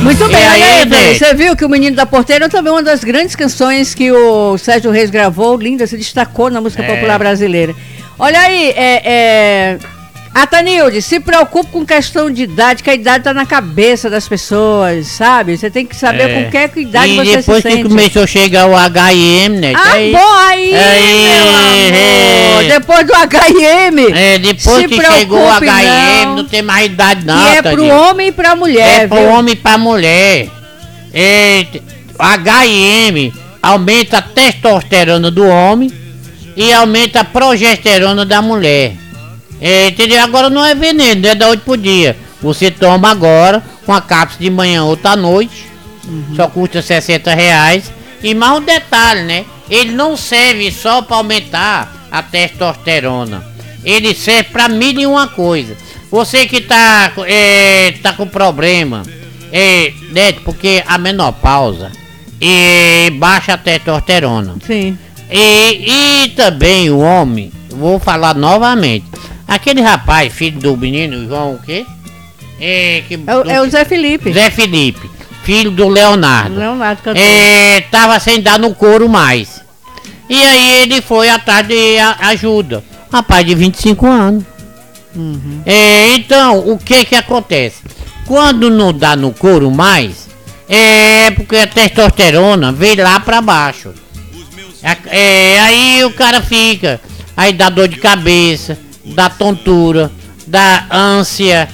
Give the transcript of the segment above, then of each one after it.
Muito bem, olha aí, Nete. você viu que o Menino da Porteira é também uma das grandes canções que o Sérgio Reis gravou, linda, se destacou na música popular brasileira. Olha aí, Atanilde, se preocupe com questão de idade, que a idade tá na cabeça das pessoas, sabe? Você tem que saber com que idade E você se depois que sente. começou a chegar o H&M, né? Bom, aí, meu amor, depois do H&M. Depois se que chegou o preocupe, H&M, não tem mais idade não, que é pro Tadinho. homem e pra mulher, É pro viu? homem e pra mulher. O H&M aumenta a testosterona do homem e aumenta a progesterona da mulher. Entendeu? Agora não é veneno, não é da noite pro dia. Você toma agora, uma cápsula de manhã, outra à noite. Só custa R$60. E mais um detalhe, né? Ele não serve só para aumentar a testosterona. Ele serve para mil e uma coisa. Você que tá com problema, né? Porque a menopausa baixa a testosterona. Sim. E também o homem, vou falar novamente. Aquele rapaz, filho do menino, João o quê? É o Zé Felipe. Zé Felipe, filho do Leonardo. Leonardo cantor. Tava sem dar no couro mais. E aí ele foi atrás de ajuda. Rapaz de 25 anos. Então, o que acontece? Quando não dá no couro mais, porque a testosterona vem lá pra baixo. Aí o cara fica, aí dá dor de cabeça, dá tontura, dá ânsia,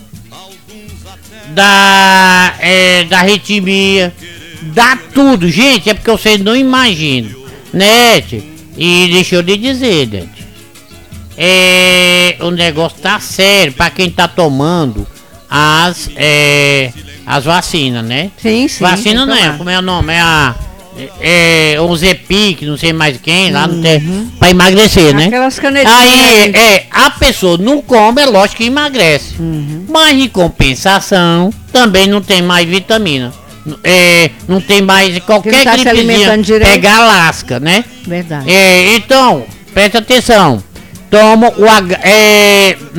dá arritmia, dá tudo, gente, é porque vocês não imaginam, né? E deixa eu lhe dizer, Dente, o negócio tá sério pra quem tá tomando as vacinas, né? Sim, sim. Vacina não é, como é o nome? O Zepic, não sei mais quem, lá não tem, pra emagrecer, né? Aquelas canetinhas. Aí, a pessoa não come, é lógico que emagrece. Mas em compensação, também não tem mais vitamina. Não tem mais qualquer tá se alimentando gripezinha, direito. pega a lasca, né? Verdade. Então, presta atenção. Toma o